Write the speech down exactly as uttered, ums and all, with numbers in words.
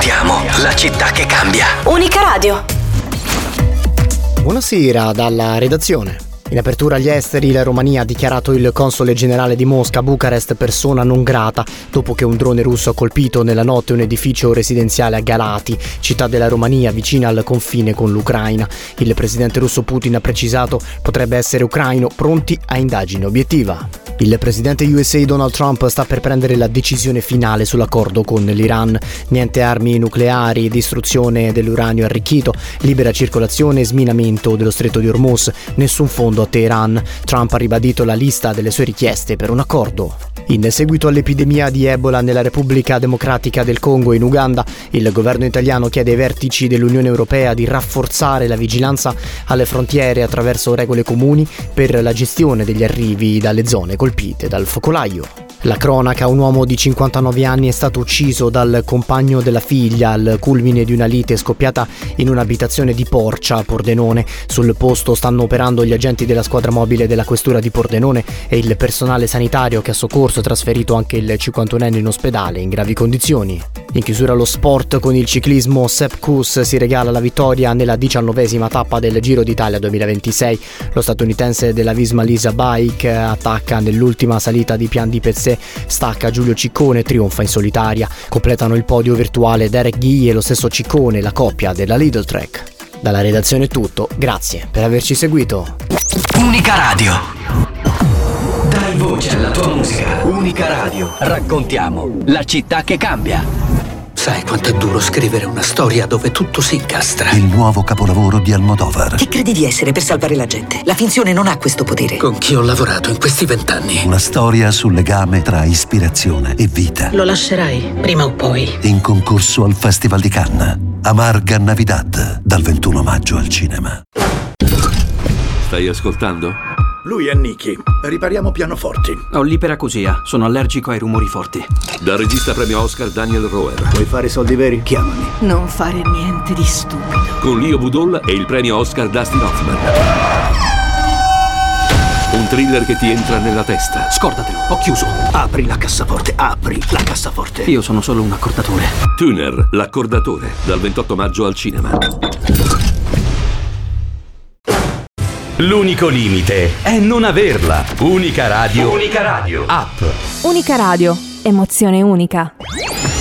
Raccontiamo la città che cambia. Unica Radio. Buonasera dalla redazione. In apertura agli esteri, la Romania ha dichiarato il console generale di Mosca a Bucarest persona non grata dopo che un drone russo ha colpito nella notte un edificio residenziale a Galati, città della Romania vicina al confine con l'Ucraina. Il presidente russo Putin ha precisato potrebbe essere ucraino, pronti a indagine obiettiva. Il presidente U S A Donald Trump sta per prendere la decisione finale sull'accordo con l'Iran. Niente armi nucleari, distruzione dell'uranio arricchito, libera circolazione e sminamento dello stretto di Hormuz, nessun fondo a Teheran. Trump ha ribadito la lista delle sue richieste per un accordo. In seguito all'epidemia di Ebola nella Repubblica Democratica del Congo e in Uganda, il governo italiano chiede ai vertici dell'Unione Europea di rafforzare la vigilanza alle frontiere attraverso regole comuni per la gestione degli arrivi dalle zone colpite dal focolaio. La cronaca: un uomo di cinquantanove anni è stato ucciso dal compagno della figlia al culmine di una lite scoppiata in un'abitazione di Porcia a Pordenone. Sul posto stanno operando gli agenti della squadra mobile della questura di Pordenone e il personale sanitario che ha soccorso e trasferito anche il cinquantunenne in ospedale in gravi condizioni. In chiusura allo sport, con il ciclismo Sepp Kuss si regala la vittoria nella diciannovesima tappa del Giro d'Italia duemilaventisei. Lo statunitense della Visma Lease Bike attacca nell'ultima salita di Pian di Pezzè, stacca Giulio Ciccone e trionfa in solitaria. Completano il podio virtuale Derek Ghi e lo stesso Ciccone, la coppia della Lidl Trek. Dalla redazione è tutto, grazie per averci seguito. Unica Radio. Dai voce alla tua musica. Unica Radio. Raccontiamo la città che cambia. Sai quanto è duro scrivere una storia dove tutto si incastra? Il nuovo capolavoro di Almodovar. Chi credi di essere per salvare la gente? La finzione non ha questo potere. Con chi ho lavorato in questi vent'anni? Una storia sul legame tra ispirazione e vita. Lo lascerai, prima o poi. In concorso al Festival di Cannes. Amarga Navidad, dal ventuno maggio al cinema. Stai ascoltando? Lui è Nicky. Ripariamo pianoforti. Ho l'iperacusia. Sono allergico ai rumori forti. Dal regista premio Oscar Daniel Roher. Vuoi fare soldi veri? Chiamami. Non fare niente di stupido. Con Leo Budol e il premio Oscar Dustin Hoffman. Un thriller che ti entra nella testa. Scordatelo, ho chiuso. Apri la cassaforte, apri la cassaforte. Io sono solo un accordatore. Tuner, l'accordatore. Dal ventotto maggio al cinema. L'unico limite è non averla. Unica Radio. Unica Radio. App. Unica Radio. Emozione unica.